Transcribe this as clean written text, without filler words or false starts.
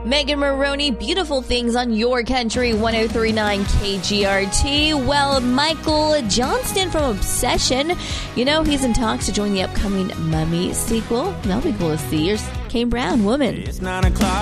Megan Maroney, Beautiful Things on Your Country 1039 KGRT. Well, Michael Johnston from Obsession, you know, he's in talks to join the upcoming Mummy sequel. That'll be cool to see. Here's Kane Brown, Woman. It's 9 o'clock.